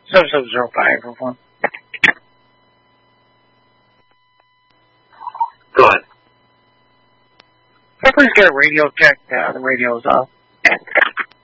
77005, everyone. Go ahead. Please get a radio check. The radio's off.